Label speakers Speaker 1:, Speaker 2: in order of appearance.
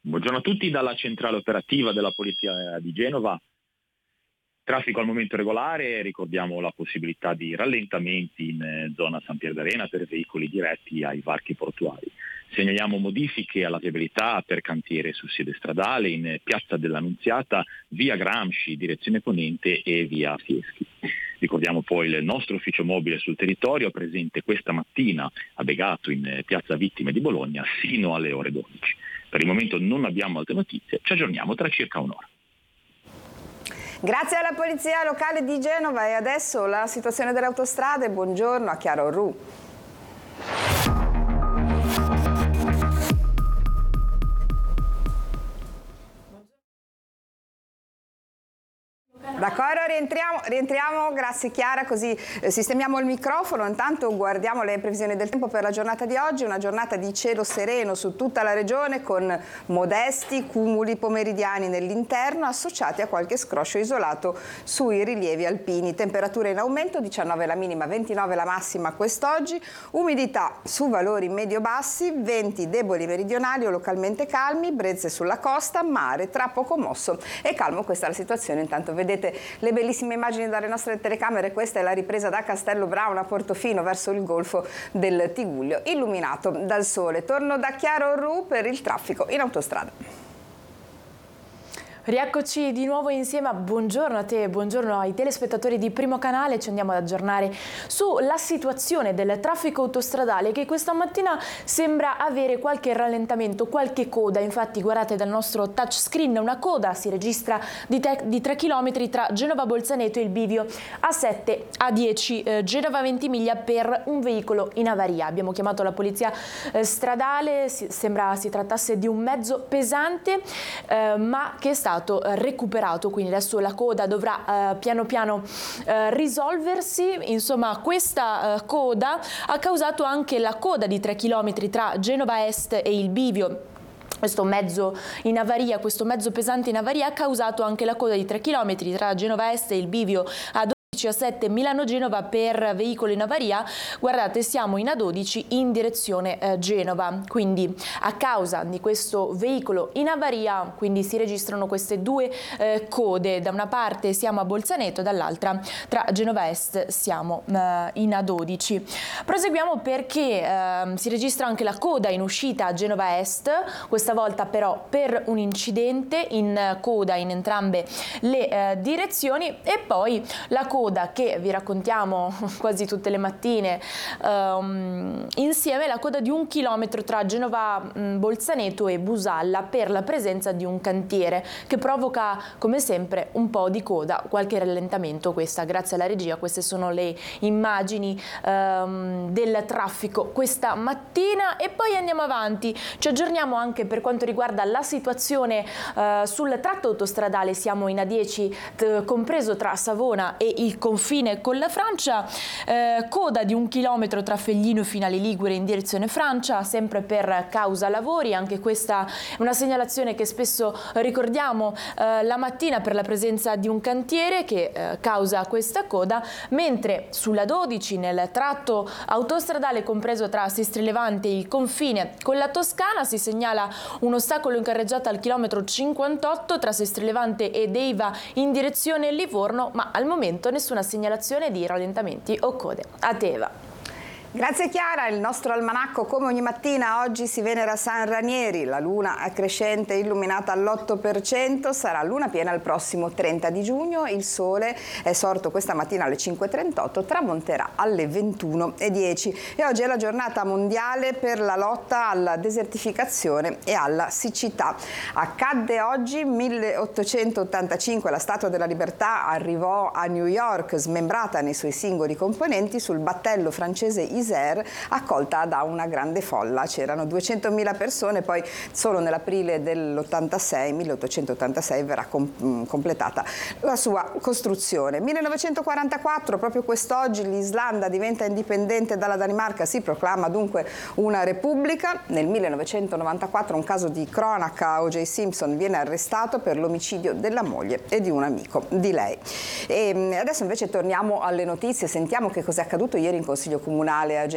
Speaker 1: Buongiorno a tutti dalla centrale operativa della Polizia di Genova. Traffico al momento regolare, ricordiamo la possibilità di rallentamenti in zona San Pier d'Arena per veicoli diretti ai varchi portuali. Segnaliamo modifiche alla viabilità per cantiere su sede stradale in Piazza dell'Annunziata, via Gramsci, direzione ponente e via Fieschi. Ricordiamo poi il nostro ufficio mobile sul territorio, presente questa mattina a Begato in Piazza Vittime di Bologna sino alle ore 12. Per il momento non abbiamo altre notizie, ci aggiorniamo tra circa un'ora.
Speaker 2: Grazie alla Polizia Locale di Genova e adesso la situazione delle autostrade. Buongiorno a Chiara Orru. D'accordo, rientriamo, grazie Chiara, così sistemiamo il microfono. Intanto guardiamo le previsioni del tempo per la giornata di oggi, una giornata di cielo sereno su tutta la regione con modesti cumuli pomeridiani nell'interno associati a qualche scroscio isolato sui rilievi alpini. Temperature in aumento, 19 la minima, 29 la massima quest'oggi, umidità su valori medio-bassi, venti deboli meridionali o localmente calmi, brezze sulla costa, mare tra poco mosso e calmo. Questa è la situazione. Intanto vedete le bellissime immagini dalle nostre telecamere. Questa è la ripresa da Castello Brown a Portofino verso il golfo del Tigullio, illuminato dal sole. Torno da Chiara Orru per il traffico in autostrada.
Speaker 3: Rieccoci di nuovo insieme, buongiorno a te, buongiorno ai telespettatori di Primo Canale. Ci andiamo ad aggiornare sulla situazione del traffico autostradale che questa mattina sembra avere qualche rallentamento, qualche coda. Infatti guardate dal nostro touchscreen, una coda si registra di 3 km tra Genova Bolzaneto e il bivio A7 A10 Genova Ventimiglia per un veicolo in avaria. Abbiamo chiamato la polizia stradale, sembra si trattasse di un mezzo pesante ma che è stato recuperato, quindi adesso la coda dovrà piano piano risolversi. Insomma, questa coda ha causato anche la coda di 3 km tra Genova Est e il bivio. Questo mezzo in avaria, questo mezzo pesante in avaria ha causato anche la coda di 3 km tra Genova Est e il bivio A7 Milano-Genova per veicolo in avaria. Guardate, siamo in A12 in direzione Genova, quindi a causa di questo veicolo in avaria quindi si registrano queste due code. Da una parte siamo a Bolzaneto, dall'altra tra Genova Est siamo in A12. Proseguiamo perché si registra anche la coda in uscita a Genova Est, questa volta però per un incidente in coda in entrambe le direzioni, e poi la coda che vi raccontiamo quasi tutte le mattine insieme, la coda di 1 chilometro tra Genova Bolzaneto e Busalla per la presenza di un cantiere che provoca come sempre un po' di coda, qualche rallentamento. Questa grazie alla regia, queste sono le immagini del traffico questa mattina. E poi andiamo avanti, ci aggiorniamo anche per quanto riguarda la situazione sul tratto autostradale. Siamo in A10 compreso tra Savona e il confine con la Francia, coda di 1 chilometro tra Feglino e Finale Ligure in direzione Francia, sempre per causa lavori. Anche questa è una segnalazione che spesso ricordiamo la mattina per la presenza di un cantiere che causa questa coda, mentre sulla 12 nel tratto autostradale compreso tra Sestri Levante e il confine con la Toscana si segnala un ostacolo in carreggiata al chilometro 58 tra Sestri Levante ed Eiva in direzione Livorno, ma al momento nessuna segnalazione di rallentamenti o code. A Teva.
Speaker 2: Grazie Chiara, il nostro almanacco come ogni mattina oggi si venera San Ranieri, la luna è crescente illuminata all'8%, sarà luna piena il prossimo 30 di giugno, il sole è sorto questa mattina alle 5:38, tramonterà alle 21:10 e oggi è la giornata mondiale per la lotta alla desertificazione e alla siccità. Accadde oggi 1885, la Statua della Libertà arrivò a New York smembrata nei suoi singoli componenti sul battello francese Isère, accolta da una grande folla. C'erano 200.000 persone, poi solo nell'aprile dell'86, 1886, verrà completata la sua costruzione. 1944, proprio quest'oggi, l'Islanda diventa indipendente dalla Danimarca, si proclama dunque una repubblica. Nel 1994 un caso di cronaca, O.J. Simpson viene arrestato per l'omicidio della moglie e di un amico di lei. E adesso invece torniamo alle notizie, sentiamo che cosa è accaduto ieri in Consiglio Comunale a